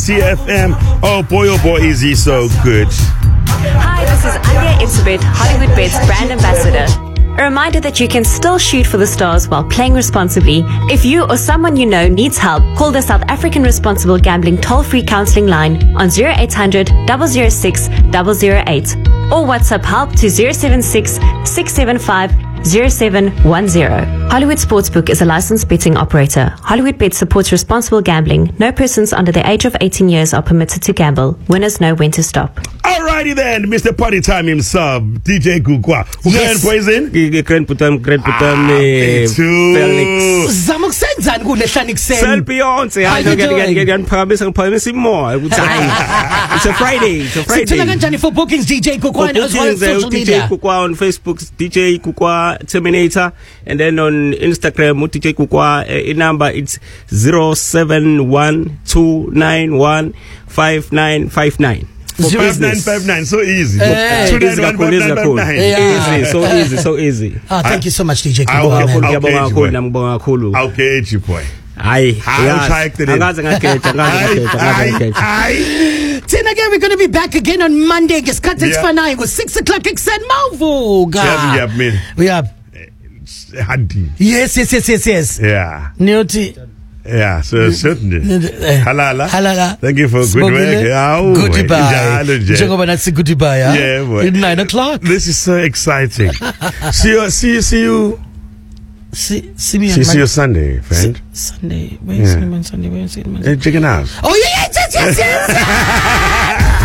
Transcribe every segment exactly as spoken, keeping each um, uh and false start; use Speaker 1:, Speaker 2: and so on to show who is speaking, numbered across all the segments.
Speaker 1: Galaxy F M. Oh boy, oh boy, is he so good.
Speaker 2: Hi, this is Anya Itzebet, Hollywood Bet's brand ambassador. A reminder that you can still shoot for the stars while playing responsibly. If you or someone you know needs help, call the South African Responsible Gambling toll-free counseling line on zero eight hundred, zero zero six, zero zero eight or WhatsApp help to zero seven six, six seven five, zero seven one zero. Hollywood Sportsbook is a licensed betting operator. Hollywood Bet supports responsible gambling. No persons under the age of eighteen years are permitted to gamble. Winners know when to stop.
Speaker 1: Alrighty then, Mister Party Time himself, D J Kukwa. Who can poison?
Speaker 3: Grand Putam, Grand Putam,
Speaker 1: Felix.
Speaker 4: Zamok senzani kule hlani kuseni.
Speaker 3: Sel Beyonce. I don't get get get promise and promise more. It's a Friday. It's a Friday.
Speaker 4: Sithola kanjani for bookings D J Kukwa as well as social
Speaker 3: D J
Speaker 4: media.
Speaker 3: Kukwa on Facebook, D J Kukwa Terminator, and then on Instagram, D J Kukwa. Uh, number it's zero seven one two nine one five nine five nine.
Speaker 1: five nine five nine, so easy.
Speaker 4: Hey.
Speaker 1: two nine one five nine five nine.
Speaker 4: Yeah.
Speaker 3: Easy, so easy, so easy.
Speaker 4: Ah, thank you so much D J
Speaker 1: I'll-
Speaker 4: Kukwa.
Speaker 1: I'll- I'll cage you, boy.
Speaker 3: Hayi,
Speaker 1: I'll check it in.
Speaker 3: angaze ngakhetha, angaze ngakhetha, angaze ngakhetha.
Speaker 1: Aye.
Speaker 4: Then again, we're going to be back again on Monday. Ngesikhathi
Speaker 1: Yeah.
Speaker 4: esifanayo with six o'clock ekuseni Mavuka.
Speaker 1: Yeah, yeah, man.
Speaker 4: We are.
Speaker 1: Hadi.
Speaker 4: Yes, yes, yes, yes, yes.
Speaker 1: Yeah.
Speaker 4: Niyoti.
Speaker 1: Yeah, so certainly. Halala.
Speaker 4: Halala.
Speaker 1: Thank you for good
Speaker 4: Sibongile.
Speaker 1: work. Yeah,
Speaker 4: Goodbye.
Speaker 1: injalo nje.
Speaker 4: Njengoba nathi goodbye.
Speaker 1: Yeah, boy.
Speaker 4: At nine o'clock.
Speaker 1: This is so exciting. see you, see you, see you.
Speaker 4: See, see me
Speaker 1: See,
Speaker 4: on
Speaker 1: see you Sunday, friend.
Speaker 4: Sunday. Where
Speaker 1: Yeah.
Speaker 4: is it on Sunday? Where is it on
Speaker 1: Uh, chicken house.
Speaker 4: Oh, yeah, yes, yes, yes, yes.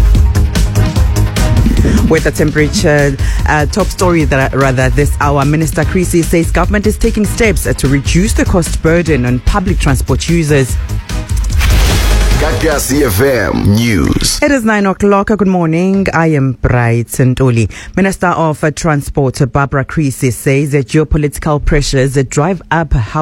Speaker 5: Weather temperature, uh, top story that rather this hour. Minister Creasy says government is taking steps to reduce the cost burden on public transport users.
Speaker 6: Galaxy F M News.
Speaker 5: It is nine o'clock. Good morning. I am Bright Santoli. Minister of uh, Transport Barbara Creasy says that geopolitical pressures that drive up how